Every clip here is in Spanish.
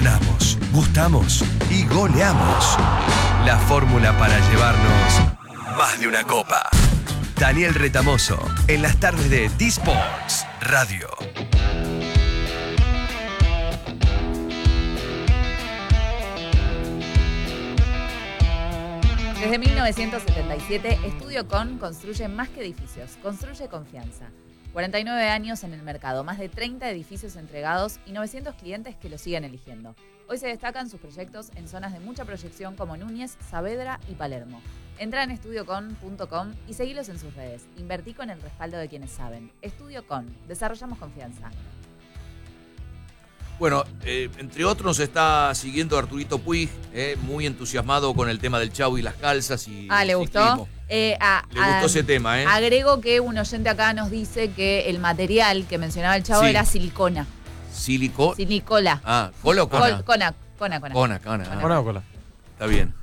Ganamos, gustamos y goleamos. La fórmula para llevarnos más de una copa. Daniel Retamoso, en las tardes de D-Sports Radio. Desde 1977, Estudio Con construye más que edificios, construye confianza. 49 años en el mercado, más de 30 edificios entregados y 900 clientes que lo siguen eligiendo. Hoy se destacan sus proyectos en zonas de mucha proyección como Núñez, Saavedra y Palermo. Entra en estudiocon.com y seguilos en sus redes. Invertí con el respaldo de quienes saben. Estudio Con, desarrollamos confianza. Bueno, entre otros nos está siguiendo Arturito Puig, muy entusiasmado con el tema del chau y las calzas. ¿Le gustó? Le gustó ese tema, ¿eh? Agrego que un oyente acá nos dice que el material que mencionaba el chavo era silicona. Silicola. Ah, ¿cola o cona? Cona. ¿Cona o cola? Está bien.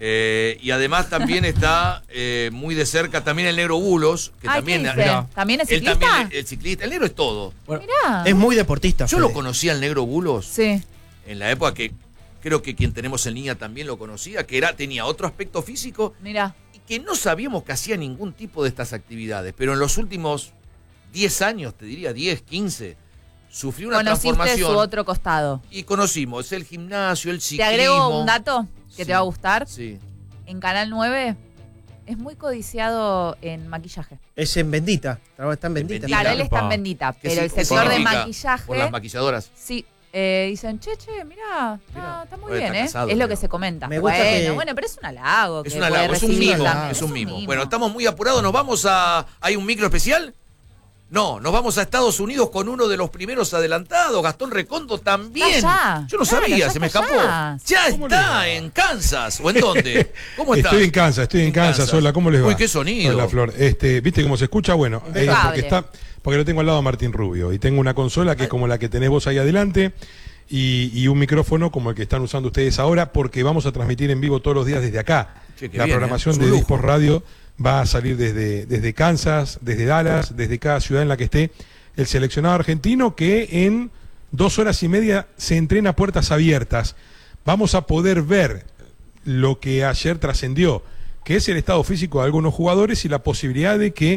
Y además también está muy de cerca también el negro Bulos, que también es ciclista. El ciclista, el negro es todo. Bueno, es muy deportista. Yo lo conocía al negro Bulos. Sí. En la época que creo que quien tenemos en línea también lo conocía, que tenía otro aspecto físico. Mirá. Y que no sabíamos que hacía ningún tipo de estas actividades. Pero en los últimos 10 años, te diría 10, 15, sufrió una transformación. Conociste su otro costado. Y conocimos el gimnasio, el ciclismo. Te agrego un dato que te va a gustar. Sí. En Canal 9 es muy codiciado en maquillaje. Es en Bendita. Está en Bendita. Claro, él está en Bendita, pero el sector de maquillaje... Por las maquilladoras. Sí. Dicen, mirá, está muy bien, casado, es lo que se comenta. Me gusta bueno, pero es un halago. Es un halago, es un mimo. Bueno, estamos muy apurados, nos vamos a... ¿Hay un micro especial? No, nos vamos a Estados Unidos con uno de los primeros adelantados, Gastón Recondo también. Yo no sabía, se me escapó. Ya está en Kansas, ¿o en dónde? ¿Cómo está? Estoy en Kansas. Hola, ¿cómo les va? Uy, qué sonido. Hola, Flor. ¿Viste cómo se escucha? Bueno, porque lo tengo al lado a Martín Rubio y tengo una consola que es como la que tenés vos ahí adelante y un micrófono como el que están usando ustedes ahora, porque vamos a transmitir en vivo todos los días desde acá. La programación de D-Sports Radio va a salir desde Kansas, desde Dallas, desde cada ciudad en la que esté el seleccionado argentino, que en 2 horas y media se entrena a puertas abiertas. Vamos a poder ver lo que ayer trascendió, que es el estado físico de algunos jugadores y la posibilidad de que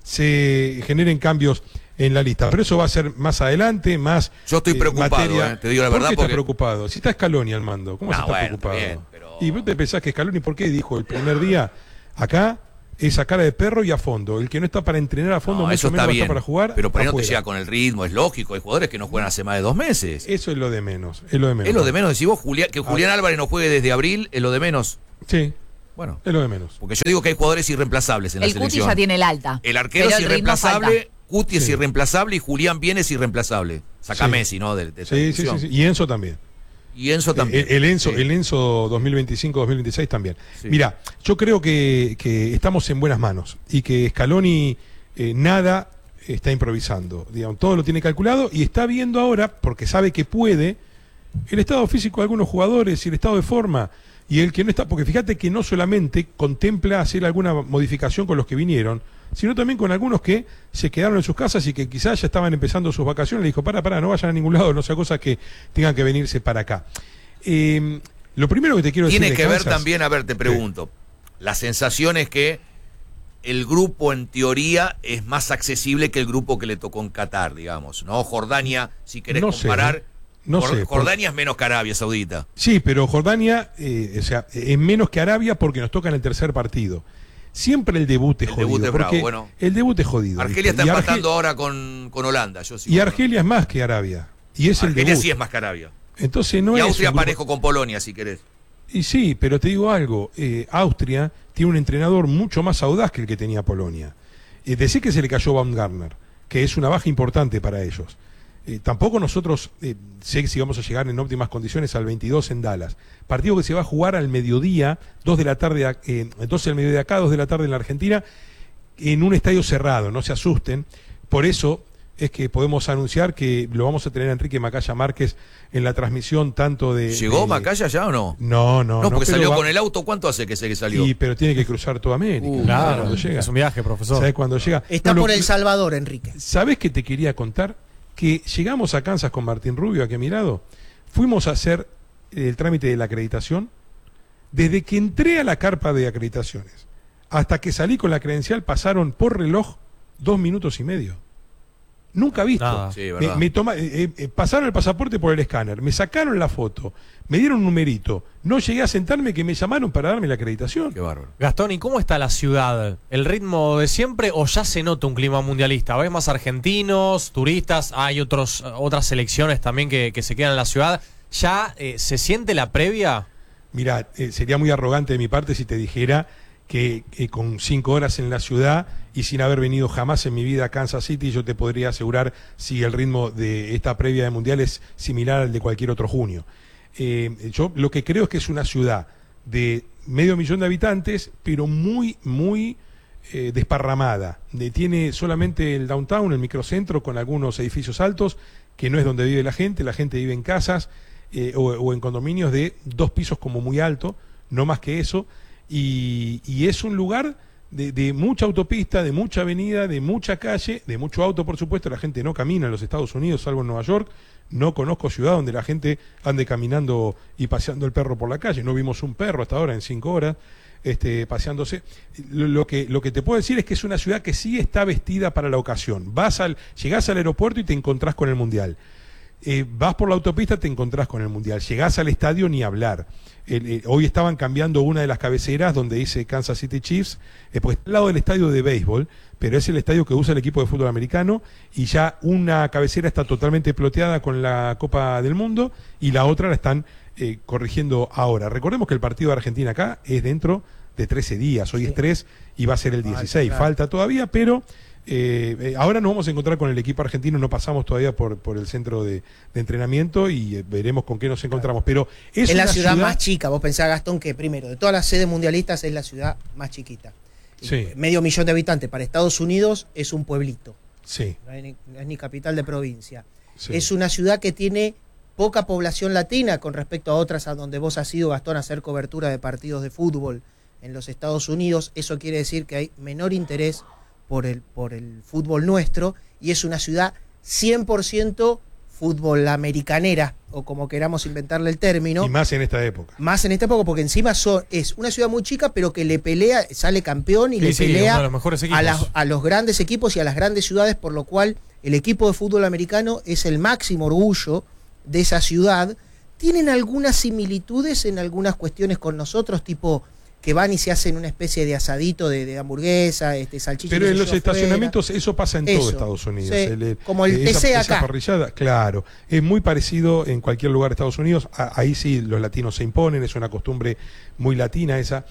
se generen cambios en la lista. Pero eso va a ser más adelante, más... Yo estoy preocupado, te digo la verdad. ¿Por qué estás preocupado? Si está Scaloni al mando, ¿cómo se está preocupado? Bien, pero... ¿Y vos te pensás que Scaloni, por qué dijo el primer día, acá es a cara de perro y a fondo? El que no está para entrenar a fondo, mucho menos está para jugar. Pero por ahí no te llega con el ritmo, es lógico. Hay jugadores que no juegan hace más de 2 meses. Eso es lo de menos. Es lo de menos. Decís vos, que Julián Álvarez no juegue desde abril, es lo de menos. Sí. Bueno, es lo de menos. Porque yo digo que hay jugadores irreemplazables en la selección. El Cuti ya tiene el alta. El arquero es irreemplazable, Cuti es irreemplazable y Julián Viene es irreemplazable. Saca Messi, ¿no? Sí. Y Enzo también. El Enzo 2025-2026 también. Sí. Mirá, yo creo que estamos en buenas manos y que Scaloni nada está improvisando. Digamos, todo lo tiene calculado y está viendo ahora, porque sabe que puede, el estado físico de algunos jugadores y el estado de forma. Y el que no está, porque fíjate que no solamente contempla hacer alguna modificación con los que vinieron, sino también con algunos que se quedaron en sus casas y que quizás ya estaban empezando sus vacaciones. Le dijo, para, no vayan a ningún lado, no sea cosa que tengan que venirse para acá. Lo primero que te quiero decir tiene que ver también, a ver, te pregunto, la sensación es que el grupo en teoría es más accesible que el grupo que le tocó en Qatar, digamos, ¿no? Jordania, si querés comparar... Jordania es menos que Arabia Saudita. Sí, pero Jordania es menos que Arabia porque nos toca en el tercer partido. Siempre el debut es jodido. El debut es jodido. Argelia está empatando ahora con Holanda. Argelia es más que Arabia. Y es Argelia sí es más que Arabia. Entonces no y es Austria parejo con Polonia, si querés. Y sí, pero te digo algo. Austria tiene un entrenador mucho más audaz que el que tenía Polonia. Decir que se le cayó Baumgartner, que es una baja importante para ellos. Tampoco nosotros sé si vamos a llegar en óptimas condiciones al 22 en Dallas. Partido que se va a jugar al mediodía, 2 de la tarde, 12 del mediodía acá, 2 de la tarde en la Argentina, en un estadio cerrado, no se asusten. Por eso es que podemos anunciar que lo vamos a tener a Enrique Macaya Márquez en la transmisión tanto de... ¿Llegó Macaya ya o no? No, porque salió con el auto. ¿Cuánto hace que salió? Sí, pero tiene que cruzar toda América. Claro, llega. Es un viaje, profesor. ¿Sabés cuándo llega? Está por El Salvador, Enrique. ¿Sabés qué te quería contar? Que llegamos a Kansas con Martín Rubio aquí a mi lado. fuimos a hacer el trámite de la acreditación. Desde que entré a la carpa de acreditaciones hasta que salí con la credencial pasaron por reloj 2 minutos y medio. Nunca visto. Sí, pasaron el pasaporte por el escáner, me sacaron la foto, me dieron un numerito, no llegué a sentarme que me llamaron para darme la acreditación. Qué bárbaro. Gastón, ¿y cómo está la ciudad? ¿El ritmo de siempre o ya se nota un clima mundialista? ¿Ves más argentinos, turistas? Hay otras selecciones también que se quedan en la ciudad. ¿Ya se siente la previa? Mirá, sería muy arrogante de mi parte si te dijera que con 5 horas en la ciudad y sin haber venido jamás en mi vida a Kansas City, yo te podría asegurar si el ritmo de esta previa de Mundial es similar al de cualquier otro junio. Yo lo que creo es que es una ciudad de 500.000 de habitantes, pero muy, muy desparramada. Tiene solamente el downtown, el microcentro, con algunos edificios altos, que no es donde vive la gente vive en casas o en condominios de 2 pisos como muy alto, no más que eso. Y es un lugar de mucha autopista, de mucha avenida, de mucha calle, de mucho auto, por supuesto. La gente no camina en los Estados Unidos, salvo en Nueva York. No conozco ciudad donde la gente ande caminando y paseando el perro por la calle. No vimos un perro hasta ahora en 5 horas paseándose. Lo que te puedo decir es que es una ciudad que sí está vestida para la ocasión. Llegás al aeropuerto y te encontrás con el Mundial. Vas por la autopista, te encontrás con el Mundial. Llegás al estadio, ni hablar. Hoy estaban cambiando una de las cabeceras donde dice Kansas City Chiefs, pues está al lado del estadio de béisbol, pero es el estadio que usa el equipo de fútbol americano, y ya una cabecera está totalmente ploteada con la Copa del Mundo y la otra la están corrigiendo ahora. Recordemos que el partido de Argentina acá es dentro de 13 días, hoy es 3 y va a ser el 16, falta todavía, pero ahora nos vamos a encontrar con el equipo argentino, no pasamos todavía por el centro de entrenamiento y veremos con qué nos encontramos. Pero es la ciudad más chica. Vos pensás, Gastón, que primero, de todas las sedes mundialistas es la ciudad más chiquita. Sí. 500.000 de habitantes. Para Estados Unidos es un pueblito. Sí. No es ni capital de provincia. Sí. Es una ciudad que tiene poca población latina con respecto a otras a donde vos has ido, Gastón, a hacer cobertura de partidos de fútbol en los Estados Unidos. Eso quiere decir que hay menor interés por el fútbol nuestro, y es una ciudad 100% fútbol americanera, o como queramos inventarle el término. Y más en esta época. Más en esta época, porque encima es una ciudad muy chica, pero que le pelea, sale campeón y le pelea uno de los mejores equipos. A los grandes equipos y a las grandes ciudades, por lo cual el equipo de fútbol americano es el máximo orgullo de esa ciudad. Tienen algunas similitudes en algunas cuestiones con nosotros, tipo que van y se hacen una especie de asadito de hamburguesa, salchicha. Pero en los estacionamientos eso pasa en todo Estados Unidos. Sí, como el TC acá. Esa parrillada, claro, es muy parecido en cualquier lugar de Estados Unidos. Ahí sí los latinos se imponen, es una costumbre muy latina esa.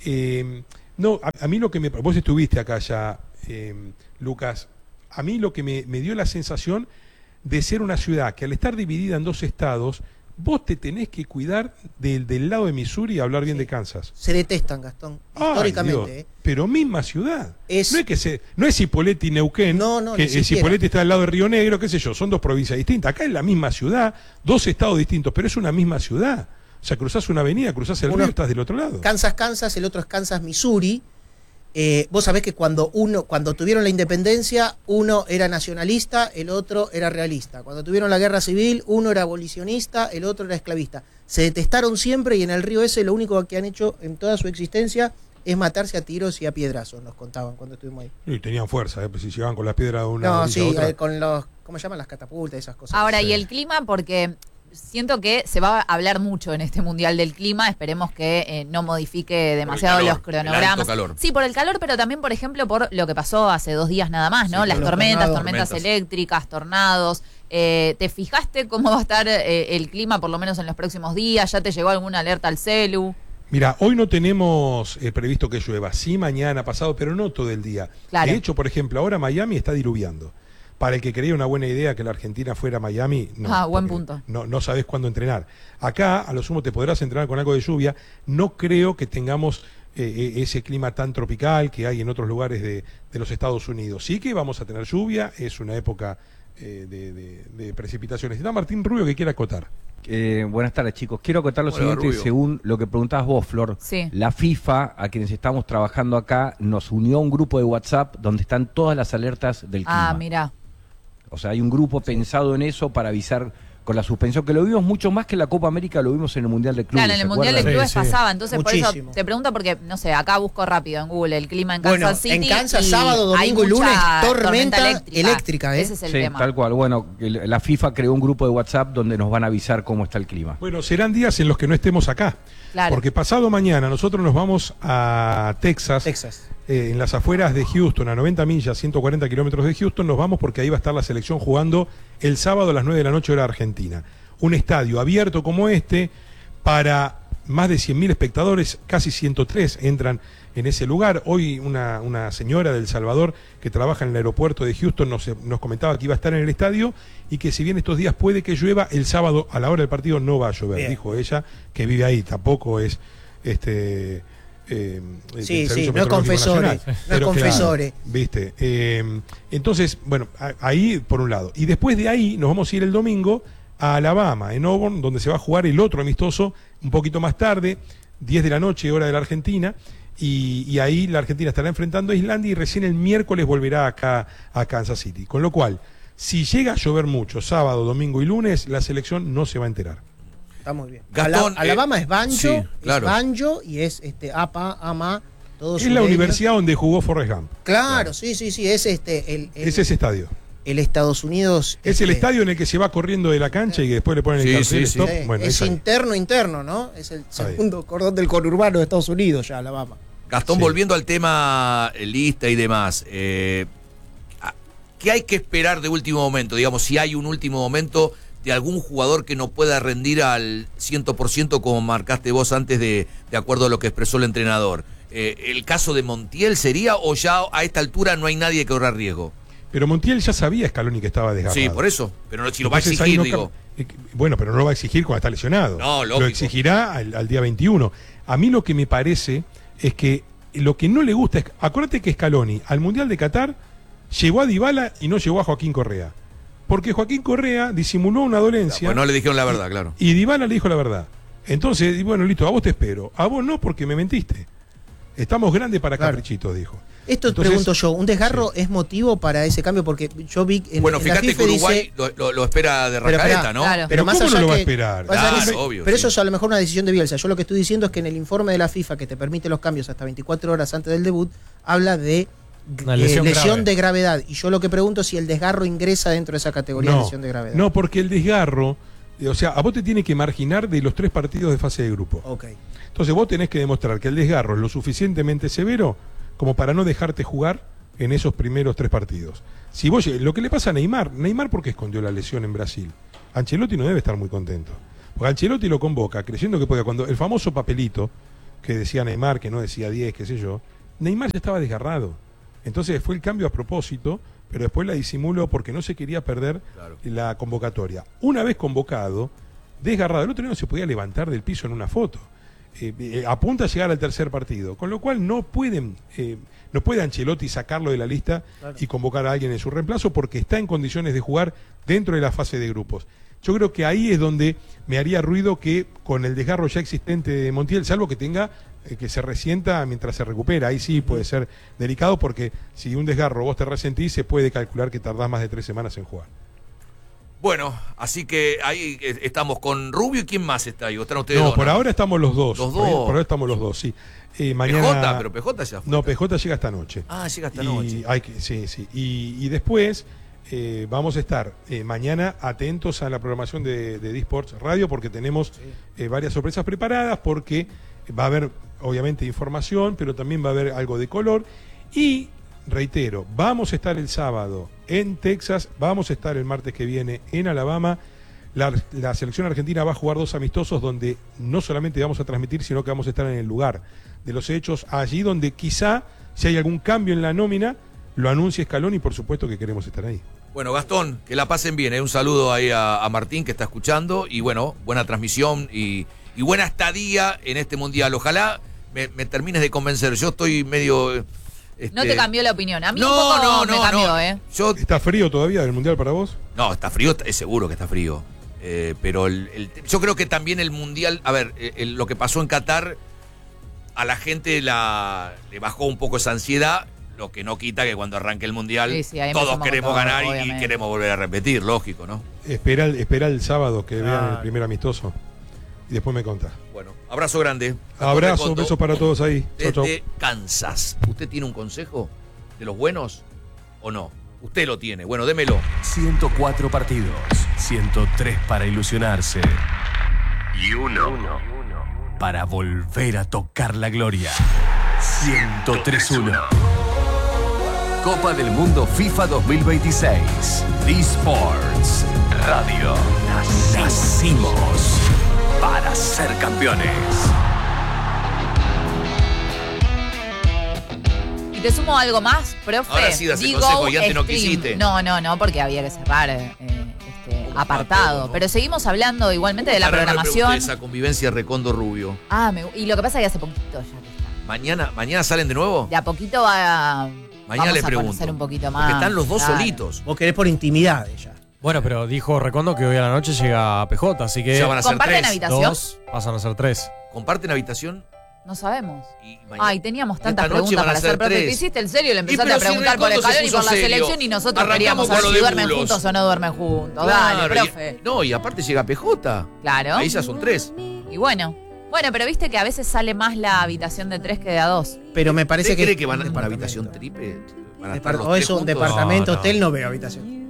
No, a mí lo que vos estuviste acá ya, Lucas, a mí lo que me dio la sensación de ser una ciudad que al estar dividida en 2 estados, vos te tenés que cuidar del lado de Missouri y hablar bien de Kansas. Se detestan, Gastón, históricamente. Dios, pero misma ciudad. No es Cipolletti y Neuquén, no, que Cipolletti está al lado de Río Negro, qué sé yo, son 2 provincias distintas. Acá es la misma ciudad, 2 estados distintos, pero es una misma ciudad. O sea, cruzás una avenida, cruzás el río, estás del otro lado. Kansas, el otro es Kansas, Missouri. Vos sabés que cuando tuvieron la independencia, uno era nacionalista, el otro era realista. Cuando tuvieron la guerra civil, uno era abolicionista, el otro era esclavista. Se detestaron siempre, y en el río ese lo único que han hecho en toda su existencia es matarse a tiros y a piedrazos, nos contaban cuando estuvimos ahí. Y tenían fuerza, pues si llegaban con las piedras de una a otra. Con los, ¿cómo se llaman? Las catapultas, esas cosas. Ahora, y el clima, porque siento que se va a hablar mucho en este Mundial del clima. Esperemos que no modifique demasiado los cronogramas. Sí, por el calor, pero también, por ejemplo, por lo que pasó hace 2 días nada más, ¿no? Sí, las tormentas eléctricas, tornados. ¿Te fijaste cómo va a estar el clima, por lo menos en los próximos días? ¿Ya te llegó alguna alerta al celu? Mira, hoy no tenemos previsto que llueva. Sí, mañana, pasado, pero no todo el día. Claro. De hecho, por ejemplo, ahora Miami está diluviando. Para el que creía una buena idea que la Argentina fuera a Miami, no. Buen punto. No sabés cuándo entrenar. Acá, a lo sumo, te podrás entrenar con algo de lluvia. No creo que tengamos ese clima tan tropical que hay en otros lugares de los Estados Unidos. Sí que vamos a tener lluvia, es una época de precipitaciones. Está Martín Rubio que quiere acotar. Buenas tardes, chicos. Quiero acotar lo siguiente, Rubio. Según lo que preguntabas vos, Flor. Sí. La FIFA, a quienes estamos trabajando acá, nos unió a un grupo de WhatsApp donde están todas las alertas del clima. Mirá. O sea, hay un grupo pensado en eso para avisar con la suspensión, que lo vimos mucho más que la Copa América, lo vimos en el Mundial de Clubes. Claro, en el Mundial de Clubes pasaba, entonces Muchísimo. por eso te pregunto porque, no sé, acá busco rápido en Google el clima en Kansas City. En Kansas, sábado, domingo y lunes, tormenta eléctrica. Ese es el tema. Tal cual. Bueno, la FIFA creó un grupo de WhatsApp donde nos van a avisar cómo está el clima. Bueno, serán días en los que no estemos acá. Claro. Porque pasado mañana nosotros nos vamos a Texas. En las afueras de Houston, a 90 millas, 140 kilómetros de Houston, nos vamos porque ahí va a estar la selección jugando el sábado a las 9 de la noche hora argentina. Un estadio abierto como este para más de 100.000 espectadores, casi 103 entran en ese lugar. Hoy una señora de El Salvador que trabaja en el aeropuerto de Houston nos comentaba que iba a estar en el estadio y que si bien estos días puede que llueva, el sábado a la hora del partido no va a llover. Bien. Dijo ella que vive ahí, tampoco es no es confesores. No es confesores. Claro, ¿viste? Entonces, bueno, ahí por un lado. Y después de ahí nos vamos a ir el domingo a Alabama, en Auburn, donde se va a jugar el otro amistoso un poquito más tarde, 10 de la noche, hora de la Argentina. Y ahí la Argentina estará enfrentando a Islandia y recién el miércoles volverá acá a Kansas City. Con lo cual, si llega a llover mucho, sábado, domingo y lunes, la selección no se va a enterar. Está muy bien. Gastón, Alabama es banjo, sí, claro. es banjo y es APA, AMA, todo es la universidad donde jugó Forrest Gump. Claro, sí, es es ese estadio. El Estados Unidos. Es el estadio en el que se va corriendo de la cancha y que después le ponen el cartel stop. Sí. Bueno, es interno, ¿no? Es el segundo cordón del conurbano de Estados Unidos ya, Alabama. Gastón, volviendo al tema lista y demás, ¿qué hay que esperar de último momento? Digamos, si hay un último momento de algún jugador que no pueda rendir al 100% como marcaste vos antes de acuerdo a lo que expresó el entrenador. ¿El caso de Montiel sería o ya a esta altura no hay nadie que corra riesgo? Pero Montiel ya sabía Scaloni que estaba desgarrado. Sí, por eso. Pero si lo va a exigir, digo. Bueno, pero no lo va a exigir cuando está lesionado. No, lógico. Lo exigirá al día 21. A mí lo que me parece es que lo que no le gusta es... Acuérdate que Scaloni al Mundial de Qatar llevó a Dybala y no llevó a Joaquín Correa. Porque Joaquín Correa disimuló una dolencia. Pues no le dijeron la verdad, claro. Y Dybala le dijo la verdad. Entonces, bueno, listo, a vos te espero. A vos no, porque me mentiste. Estamos grandes para caprichitos, dijo. Esto pregunto yo, ¿un desgarro es motivo para ese cambio? Porque yo vi en fíjate que Uruguay lo espera de Rascaeta, ¿no? Claro. Pero más allá no lo va a esperar. Obvio. Pero eso es a lo mejor una decisión de Bielsa. Yo lo que estoy diciendo es que en el informe de la FIFA, que te permite los cambios hasta 24 horas antes del debut, habla de lesión de gravedad. Y yo lo que pregunto es si el desgarro ingresa dentro de esa categoría de lesión de gravedad. No, porque el desgarro, o sea, a vos te tiene que marginar de los 3 partidos de fase de grupo. Okay. Entonces vos tenés que demostrar que el desgarro es lo suficientemente severo como para no dejarte jugar en esos primeros 3 partidos. Si vos, lo que le pasa a Neymar, ¿por qué escondió la lesión en Brasil? Ancelotti no debe estar muy contento. Porque Ancelotti lo convoca creyendo que puede, cuando el famoso papelito que decía Neymar, que no decía 10, qué sé yo, Neymar ya estaba desgarrado. Entonces fue el cambio a propósito, pero después la disimuló porque no se quería perder la convocatoria. Una vez convocado, desgarrado, el otro día no se podía levantar del piso en una foto. Apunta a llegar al tercer partido, con lo cual no puede Ancelotti sacarlo de la lista y convocar a alguien en su reemplazo porque está en condiciones de jugar dentro de la fase de grupos. Yo creo que ahí es donde me haría ruido que con el desgarro ya existente de Montiel, salvo que tenga que se resienta mientras se recupera, ahí sí puede ser delicado porque si un desgarro vos te resentís se puede calcular que tardás más de 3 semanas en jugar. Bueno, así que ahí estamos con Rubio. ¿Y quién más está ahí? ¿Están ustedes dos? Por ahora estamos los dos. ¿Los dos? Por ahora estamos los dos, sí. Mañana... pero PJ ya fue. No, PJ llega esta noche. Llega esta noche. Sí. Y después vamos a estar mañana atentos a la programación de D-Sports Radio porque tenemos varias sorpresas preparadas porque va a haber, obviamente, información, pero también va a haber algo de color. Y, reitero, vamos a estar el sábado en Texas, vamos a estar el martes que viene en Alabama. La selección argentina va a jugar 2 amistosos donde no solamente vamos a transmitir, sino que vamos a estar en el lugar de los hechos, allí donde quizá, si hay algún cambio en la nómina, lo anuncie Scaloni y por supuesto que queremos estar ahí. Bueno, Gastón, que la pasen bien. Un saludo ahí a Martín que está escuchando y bueno, buena transmisión y buena estadía en este mundial. Ojalá me termines de convencer. Yo estoy medio... No te cambió la opinión. A mí un poco me cambió, ¿Está frío todavía el mundial para vos? No, está frío, es seguro que está frío. Pero yo creo que también el mundial, a ver, lo que pasó en Qatar, a la gente le bajó un poco esa ansiedad. Lo que no quita que cuando arranque el Mundial Sí, todos queremos ganar obviamente. y queremos volver a repetir, lógico, ¿no? Espera el sábado que vean el primer amistoso y después me contás. Bueno, abrazo grande. Abrazo, besos para todos ahí. Chau, chau. Desde Kansas. ¿Usted tiene un consejo de los buenos o no? Usted lo tiene. Bueno, démelo. 104 partidos, 103 para ilusionarse y uno para volver a tocar la gloria. 103-1. Copa del Mundo FIFA 2026. eSports Radio. Nacimos para ser campeones. Y te sumo algo más, profe. Ahora sí das el consejo y antes no quisiste. No, porque había que cerrar este apartado. ¿No? Pero seguimos hablando igualmente de la programación. Esa convivencia Recondo Rubio. Y lo que pasa es que hace poquito ya que está. ¿Mañana salen de nuevo? De a poquito Mañana le pregunto. Conocer un poquito más. Porque están los dos solitos. Vos querés por intimidad ella. Bueno, pero dijo Recondo que hoy a la noche llega PJ, así que ya van a ser ¿comparten 3. habitación? 2, pasan a ser 3. ¿Comparten habitación? No sabemos. Y teníamos tantas esta noche preguntas van a para ser hacer, profe. 3. ¿Te hiciste el serio? Le empezaste pero a preguntar si por el Recondo se calor y por puso la serio. selección y nosotros Arrancamos queríamos con saber lo si de duermen bulos. juntos o no duermen juntos. Claro, Dale, profe. y aparte llega PJ. Claro. Ahí ya son 3. Y bueno, pero viste que a veces sale más la habitación de 3 que de a 2. Pero me parece ¿Usted que. cree que van para habitación triple? Van a estar los O tres es un juntos? departamento, No. hotel, no veo habitación.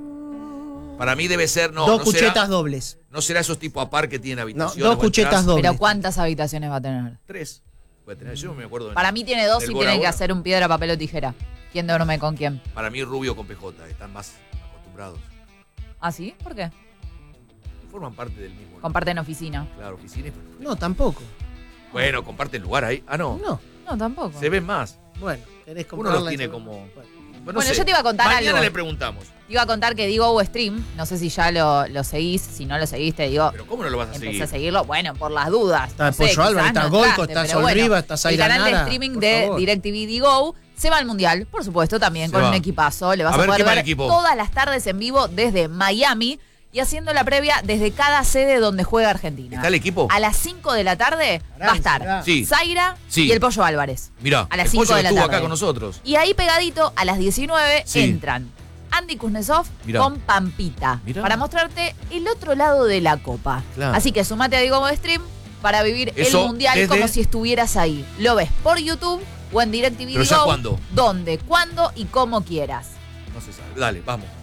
Para mí debe ser, no. Dos no cuchetas será, dobles. No será esos tipo apar que tienen No, habitación. dos cuchetas dobles. Pero ¿cuántas habitaciones va a tener? 3. Puede tener, yo me acuerdo. Para mí tiene 2 del y Bora tienen que Bora. hacer un piedra, papel o tijera. ¿Quién duerme con quién? Para mí Rubio con PJ, están más acostumbrados. ¿Ah, sí? ¿Por qué? Forman parte del mismo. Comparten oficina. Claro, oficina. No, tampoco. Bueno, comparten lugar ahí. Ah, no. No. No, tampoco. Se ven más. Bueno, querés Uno comprarla. los tiene y- como. Bueno. No sé. yo te iba a contar Mañana algo. le preguntamos. Te iba a contar que Digo Stream, no sé si ya lo seguís, si no lo seguiste, digo, Pero ¿cómo no lo vas a empecé seguir? a seguirlo, bueno, por las dudas. Está no sé, Pollo Álvarez, quizás está no Golco, entraste, está pero Sol bueno, Riva, está Zaira el canal de Nara, streaming por de favor. DirecTV Go se va al Mundial, por supuesto, también Se con va. un equipazo. Le vas A a, ver, poder ¿qué va el ver equipo? todas las tardes en vivo desde Miami y haciendo la previa desde cada sede donde juega Argentina. ¿Está el equipo? A las 5 de la tarde va a estar Sí. Zaira Sí. y el Pollo Álvarez. Mirá, A las el 5 Pollo de la estuvo tarde. acá con nosotros. Y ahí pegadito, a las 19, Sí. entran Andy Kuznetsov Mirá. con Pampita. Mirá. Para mostrarte el otro lado de la copa. Claro. Así que sumate a Digo Stream para vivir Eso el Mundial desde- como si estuvieras ahí. Lo ves por YouTube o en DirecTV ¿Pero ya Go, cuándo? donde, cuándo y como quieras. No se sabe. Dale, vamos.